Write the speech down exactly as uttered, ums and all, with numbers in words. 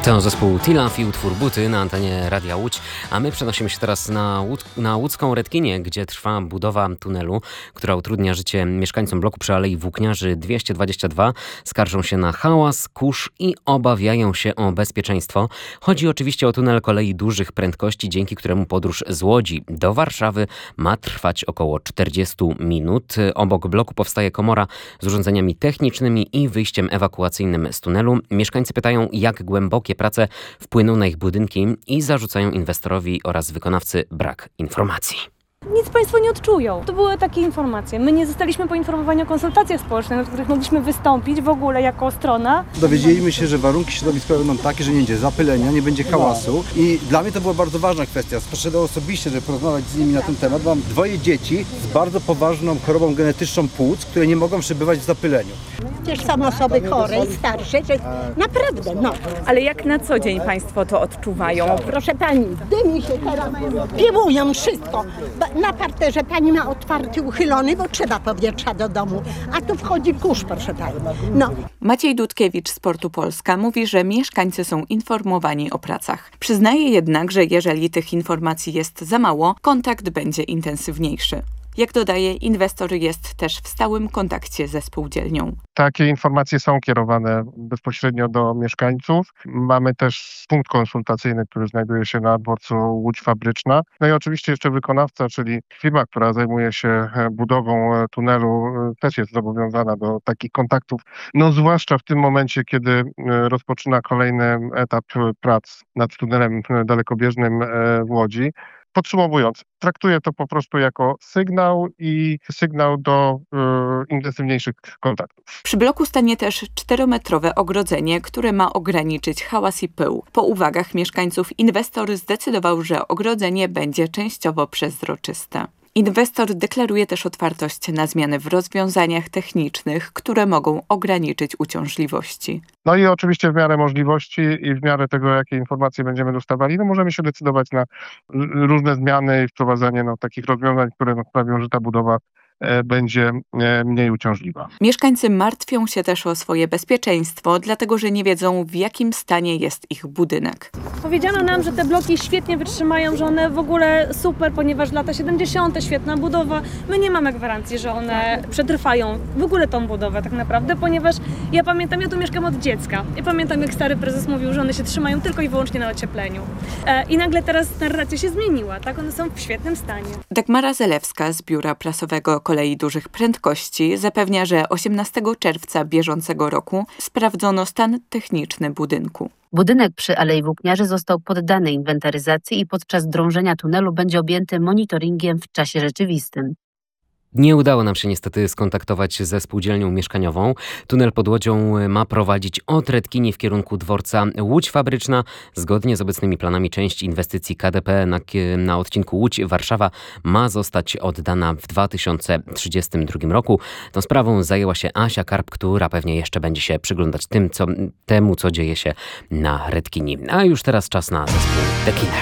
To zespół Tilaf i utwór Buty na antenie Radia Łódź, a my przenosimy się teraz na, Łód- na łódzką Redkinię, gdzie trwa budowa tunelu, która utrudnia życie mieszkańcom bloku przy Alei Włókniarzy dwieście dwadzieścia dwa. Skarżą się na hałas, kurz i obawiają się o bezpieczeństwo. Chodzi oczywiście o tunel kolei dużych prędkości, dzięki któremu podróż z Łodzi do Warszawy ma trwać około czterdzieści minut. Obok bloku powstaje komora z urządzeniami technicznymi i wyjściem ewakuacyjnym z tunelu. Mieszkańcy pytają, jak głębokie prace wpłyną na ich budynki i zarzucają inwestorowi oraz wykonawcy brak informacji. Nic Państwo nie odczują. To były takie informacje. My nie zostaliśmy poinformowani o konsultacjach społecznych, na których mogliśmy wystąpić w ogóle jako strona. Dowiedzieliśmy się, że warunki środowiskowe będą takie, że nie będzie zapylenia, nie będzie hałasu i dla mnie to była bardzo ważna kwestia. Poszedłem osobiście, żeby porozmawiać z nimi na ten temat. Mam dwoje dzieci z bardzo poważną chorobą genetyczną płuc, które nie mogą przebywać w zapyleniu. Też są osoby chore i starsze, że naprawdę, no. Ale jak na co dzień Państwo to odczuwają? Proszę Pani, dymi się teraz, piłują wszystko. Na parterze Pani ma otwarty, uchylony, bo trzeba powietrza do domu, a tu wchodzi kurz, proszę Pani. No. Maciej Dudkiewicz z Portu Polska mówi, że mieszkańcy są informowani o pracach. Przyznaje jednak, że jeżeli tych informacji jest za mało, kontakt będzie intensywniejszy. Jak dodaje, inwestor jest też w stałym kontakcie ze spółdzielnią. Takie informacje są kierowane bezpośrednio do mieszkańców. Mamy też punkt konsultacyjny, który znajduje się na dworcu Łódź Fabryczna. No i oczywiście jeszcze wykonawca, czyli firma, która zajmuje się budową tunelu, też jest zobowiązana do takich kontaktów. No zwłaszcza w tym momencie, kiedy rozpoczyna kolejny etap prac nad tunelem dalekobieżnym w Łodzi. Podsumowując, traktuję to po prostu jako sygnał i sygnał do y, intensywniejszych kontaktów. Przy bloku stanie też czterometrowe ogrodzenie, które ma ograniczyć hałas i pył. Po uwagach mieszkańców inwestor zdecydował, że ogrodzenie będzie częściowo przezroczyste. Inwestor deklaruje też otwartość na zmiany w rozwiązaniach technicznych, które mogą ograniczyć uciążliwości. No i oczywiście w miarę możliwości i w miarę tego, jakie informacje będziemy dostawali, no możemy się decydować na różne zmiany i wprowadzanie no, takich rozwiązań, które no, sprawią, że ta budowa będzie mniej uciążliwa. Mieszkańcy martwią się też o swoje bezpieczeństwo, dlatego że nie wiedzą, w jakim stanie jest ich budynek. Powiedziano nam, że te bloki świetnie wytrzymają, że one w ogóle super, ponieważ lata siedemdziesiąte, świetna budowa. My nie mamy gwarancji, że one przetrwają w ogóle tą budowę tak naprawdę, ponieważ ja pamiętam, ja tu mieszkam od dziecka. Ja pamiętam, jak stary prezes mówił, że one się trzymają tylko i wyłącznie na ociepleniu. E, I nagle teraz narracja się zmieniła, tak? One są w świetnym stanie. Dagmara Zelewska z Biura Prasowego Kolei Dużych Prędkości zapewnia, że osiemnastego czerwca bieżącego roku sprawdzono stan techniczny budynku. Budynek przy Alei Włókniarzy został poddany inwentaryzacji i podczas drążenia tunelu będzie objęty monitoringiem w czasie rzeczywistym. Nie udało nam się niestety skontaktować ze spółdzielnią mieszkaniową. Tunel pod Łodzią ma prowadzić od Redkini w kierunku dworca Łódź Fabryczna. Zgodnie z obecnymi planami część inwestycji K D P na, na odcinku Łódź-Warszawa ma zostać oddana w dwa tysiące trzydziestym drugim roku. Tą sprawą zajęła się Asia Karp, która pewnie jeszcze będzie się przyglądać tym, co, temu, co dzieje się na Redkini. A już teraz czas na zespół The Killers.